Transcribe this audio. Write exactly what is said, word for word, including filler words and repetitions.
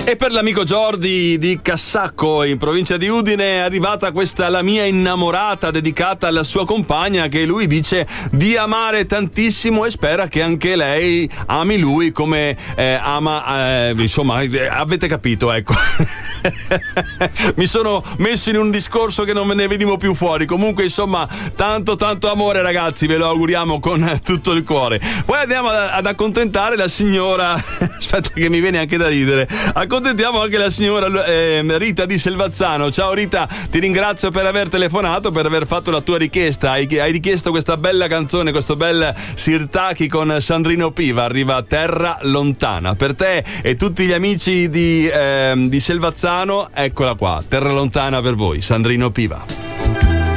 E per l'amico Jordi di Cassacco, in provincia di Udine, è arrivata questa La mia innamorata, dedicata alla sua compagna, che lui dice di amare tantissimo e spera che anche lei ami lui come eh, ama, eh, insomma, avete capito, ecco. Mi sono messo in un discorso che non me ne venivo più fuori. Comunque, insomma, tanto tanto amore, ragazzi, ve lo auguriamo con tutto il cuore. Poi andiamo ad, ad accontentare la signora. Aspetta che mi viene anche da ridere. Accontentiamo anche la signora eh, Rita di Selvazzano. Ciao Rita, ti ringrazio per aver telefonato, per aver fatto la tua richiesta. Hai, hai richiesto questa bella canzone, questo bel Sirtaki con Sandrino Piva. Arriva Terra Lontana per te e tutti gli amici di, eh, di Selvazzano. Eccola qua, Terra Lontana per voi, Sandrino Piva.